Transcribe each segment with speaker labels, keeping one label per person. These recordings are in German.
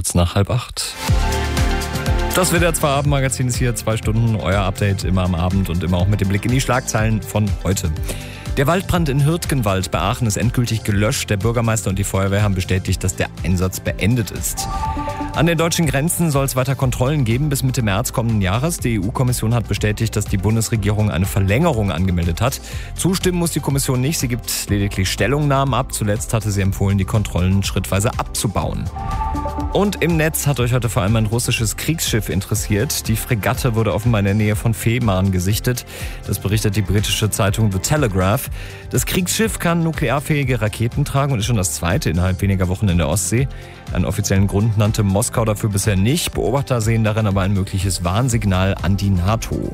Speaker 1: kurz nach 7:30. Das WDR 2 Abendmagazin ist hier, 2 Stunden, euer Update immer am Abend und immer auch mit dem Blick in die Schlagzeilen von heute. Der Waldbrand in Hürtgenwald bei Aachen ist endgültig gelöscht. Der Bürgermeister und die Feuerwehr haben bestätigt, dass der Einsatz beendet ist. An den deutschen Grenzen soll es weiter Kontrollen geben bis Mitte März kommenden Jahres. Die EU-Kommission hat bestätigt, dass die Bundesregierung eine Verlängerung angemeldet hat. Zustimmen muss die Kommission nicht, sie gibt lediglich Stellungnahmen ab. Zuletzt hatte sie empfohlen, die Kontrollen schrittweise abzubauen. Und im Netz hat euch heute vor allem ein russisches Kriegsschiff interessiert. Die Fregatte wurde offenbar in der Nähe von Fehmarn gesichtet. Das berichtet die britische Zeitung The Telegraph. Das Kriegsschiff kann nuklearfähige Raketen tragen und ist schon das zweite innerhalb weniger Wochen in der Ostsee. Einen offiziellen Grund nannte Moskau dafür bisher nicht. Beobachter sehen darin aber ein mögliches Warnsignal an die NATO.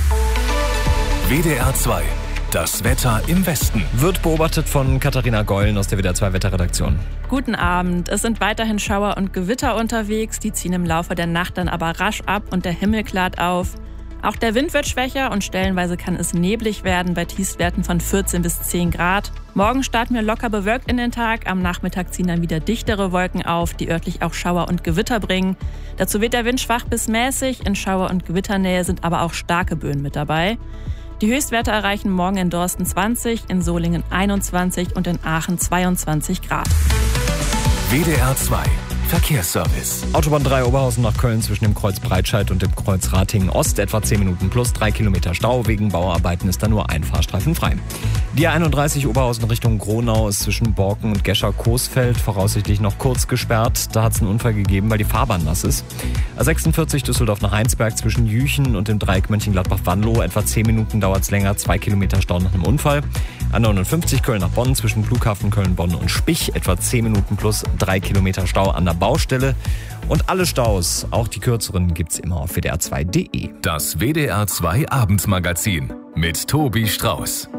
Speaker 2: WDR 2. Das Wetter im Westen.
Speaker 1: Wird beobachtet von Katharina Geulen aus der WDR 2 Wetterredaktion.
Speaker 3: Guten Abend. Es sind weiterhin Schauer und Gewitter unterwegs. Die ziehen im Laufe der Nacht dann aber rasch ab und der Himmel klart auf. Auch der Wind wird schwächer und stellenweise kann es neblig werden bei Tiefstwerten von 14 bis 10 Grad. Morgen starten wir locker bewölkt in den Tag. Am Nachmittag ziehen dann wieder dichtere Wolken auf, die örtlich auch Schauer und Gewitter bringen. Dazu weht der Wind schwach bis mäßig. In Schauer- und Gewitternähe sind aber auch starke Böen mit dabei. Die Höchstwerte erreichen morgen in Dorsten 20, in Solingen 21 und in Aachen 22 Grad.
Speaker 2: WDR 2 Verkehrsservice.
Speaker 1: Autobahn 3 Oberhausen nach Köln zwischen dem Kreuz Breitscheid und dem Kreuz Ratingen Ost. Etwa 10 Minuten plus 3 Kilometer Stau. Wegen Bauarbeiten ist da nur ein Fahrstreifen frei. Die A31 Oberhausen Richtung Gronau ist zwischen Borken und Gescher-Coesfeld voraussichtlich noch kurz gesperrt. Da hat es einen Unfall gegeben, weil die Fahrbahn nass ist. A46 Düsseldorf nach Heinsberg zwischen Jüchen und dem Dreieck Mönchengladbach-Wanlo. Etwa 10 Minuten dauert es länger, 2 Kilometer Stau nach einem Unfall. A59 Köln nach Bonn zwischen Flughafen Köln-Bonn und Spich. Etwa 10 Minuten plus 3 Kilometer Stau an der Baustelle. Und alle Staus, auch die kürzeren, gibt's immer auf wdr2.de.
Speaker 2: Das WDR 2 Abendmagazin mit Tobi Strauß.